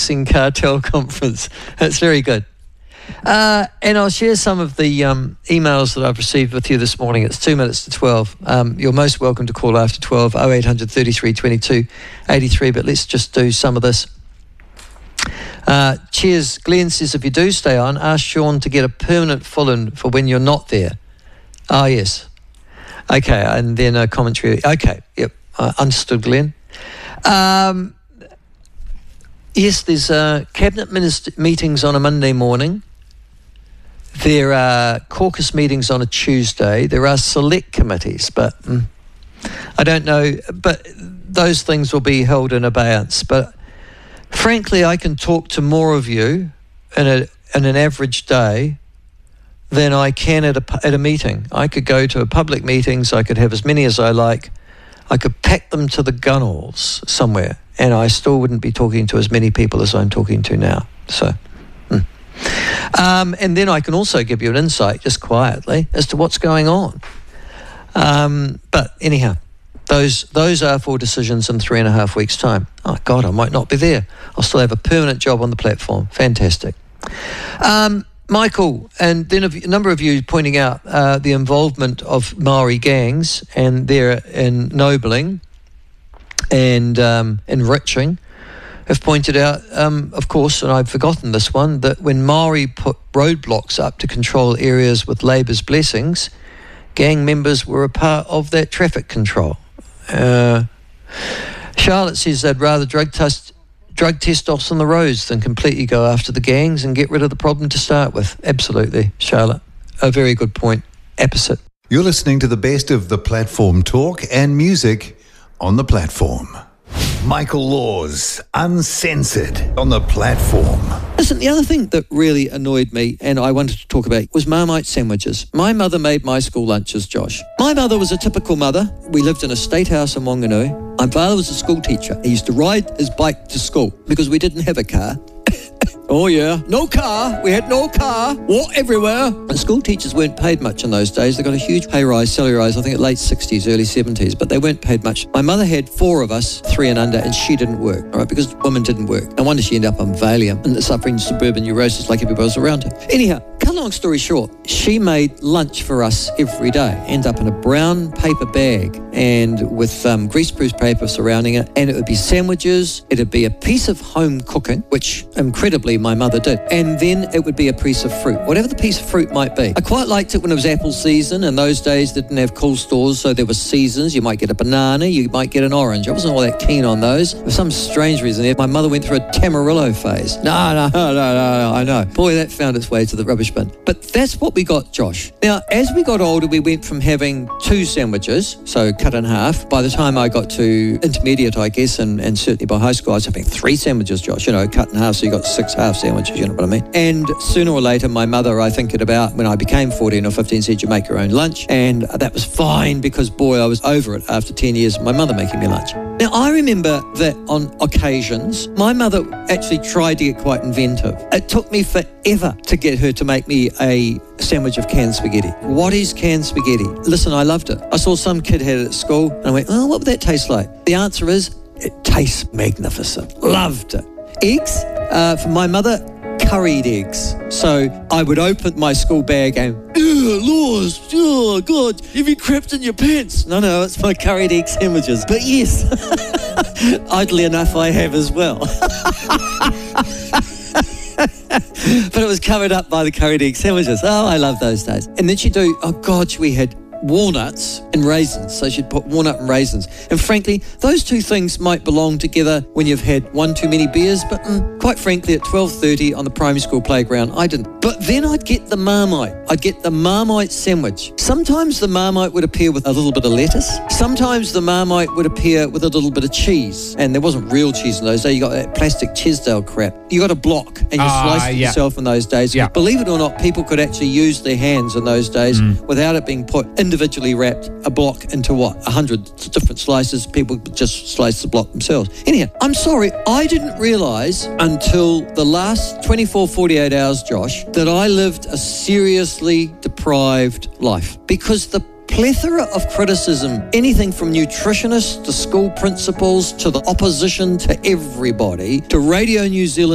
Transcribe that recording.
Racing Cartel Conference. That's very good. And I'll share some of the emails that I've received with you this morning. It's 2 minutes to 12. You're most welcome to call after 12, 0800 33 22 83, but let's just do some of this. Cheers. Glenn says, if you do stay on, ask Sean to get a permanent fill-in for when you're not there. Oh, yes. Okay, and then a commentary. Okay, yep, understood, Glenn. Yes, there's cabinet meetings on a Monday morning. There are caucus meetings on a Tuesday. There are select committees, but I don't know. But those things will be held in abeyance. But frankly, I can talk to more of you in an average day than I can at a meeting. I could go to public meetings. I could have as many as I like. I could pack them to the gunwales somewhere, and I still wouldn't be talking to as many people as I'm talking to now. So, and then I can also give you an insight, just quietly, as to what's going on. But anyhow, those are for decisions in 3.5 weeks' time. Oh, God, I might not be there. I'll still have a permanent job on the platform. Fantastic. Michael, and then a number of you pointing out the involvement of Maori gangs and their ennobling and enriching, have pointed out, of course, and I've forgotten this one, that when Maori put roadblocks up to control areas with Labour's blessings, gang members were a part of that traffic control. Charlotte says they'd rather drug test us on the roads than completely go after the gangs and get rid of the problem to start with. Absolutely, Charlotte. A very good point. Opposite. You're listening to the best of the platform talk and music on the platform. Michael Laws, uncensored on the platform. Listen, the other thing that really annoyed me and I wanted to talk about was Marmite sandwiches. My mother made my school lunches, Josh. My mother was a typical mother. We lived in a state house in Wanganui. My father was a school teacher. He used to ride his bike to school because we didn't have a car. Oh, yeah. No car. We had no car. Walk everywhere. And school teachers weren't paid much in those days. They got a huge pay rise, salary rise, I think at late 60s, early 70s, but they weren't paid much. My mother had 4 of us, 3 and under, and she didn't work, all right, because women didn't work. No wonder she ended up on Valium and suffering suburban neurosis like everybody else around her. Anyhow, cut a long story short, she made lunch for us every day, end up in a brown paper bag and with greaseproof paper surrounding it, and it would be sandwiches, it would be a piece of home cooking, which incredibly my mother did, and then it would be a piece of fruit, whatever the piece of fruit might be. I quite liked it when it was apple season. In those days they didn't have cool stores, so there were seasons. You might get a banana, you might get an orange. I wasn't all that keen on those. For some strange reason, my mother went through a Tamarillo phase. No, I know. Boy, that found its way to the rubbish bin. But that's what we got, Josh. Now, as we got older, we went from having 2 sandwiches, so cut in half. By the time I got to intermediate, I guess, and certainly by high school, I was having 3 sandwiches, Josh, cut in half, so you got 6 half sandwiches, you know what I mean? And sooner or later, my mother, I think at about when I became 14 or 15, said you make your own lunch, and that was fine because, boy, I was over it after 10 years of my mother making me lunch. Now, I remember that on occasions, my mother actually tried to get quite inventive. It took me forever to get her to make me a sandwich of canned spaghetti. What is canned spaghetti? Listen, I loved it. I saw some kid had it at school, and I went, oh, what would that taste like? The answer is, it tastes magnificent. Loved it. Eggs, for my mother, curried eggs. So I would open my school bag and, Laws, oh God, have you crapped in your pants? No, it's my curried egg sandwiches. But yes, oddly enough, I have as well. But it was covered up by the curried egg sandwiches. Oh, I love those days. And then she'd do, oh God, we had walnuts and raisins, so she'd put walnut and raisins, and frankly those 2 things might belong together when you've had one too many beers, but quite frankly at 12:30 on the primary school playground I didn't. But then I'd get the Marmite sandwich. Sometimes the Marmite would appear with a little bit of lettuce, sometimes the Marmite would appear with a little bit of cheese, and there wasn't real cheese in those days. You got that plastic Chesdale crap. You got a block and you sliced it yourself in those days. Believe it or not, people could actually use their hands in those days without it being put individually wrapped, a block into 100 different slices. People just slice the block themselves. Anyhow, I'm sorry, I didn't realise until the last 24, 48 hours, Josh, that I lived a seriously deprived life, because the plethora of criticism, anything from nutritionists to school principals to the opposition to everybody to Radio New Zealand